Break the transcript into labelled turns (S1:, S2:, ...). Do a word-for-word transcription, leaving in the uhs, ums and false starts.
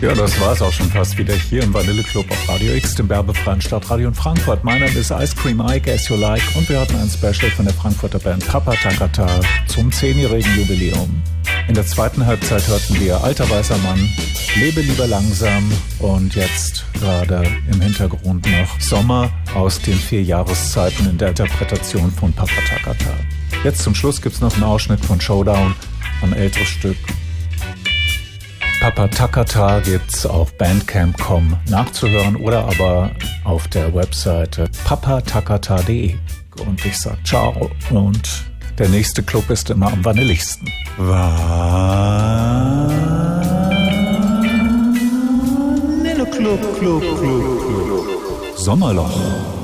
S1: Ja, das war es auch schon fast wieder hier im Vanilleclub auf Radio X, dem werbefreien Stadtradio in Frankfurt. Mein Name ist Ice Cream Ike, As You Like, und wir hatten ein Special von der Frankfurter Band Papa Takata zum zehnjährigen Jubiläum. In der zweiten Halbzeit hörten wir Alter weißer Mann, Lebe lieber langsam und jetzt gerade im Hintergrund noch Sommer aus den vier Jahreszeiten in der Interpretation von Papa Takata. Jetzt zum Schluss gibt's noch einen Ausschnitt von Showdown, ein älteres Stück. Papa Takata gibt's auf bandcamp punkt com nachzuhören oder aber auf der Webseite papa takata punkt de. Und ich sag ciao und der nächste Club ist immer am vanilligsten. Vanilleclub, Club, Club, Club. Sommerloch.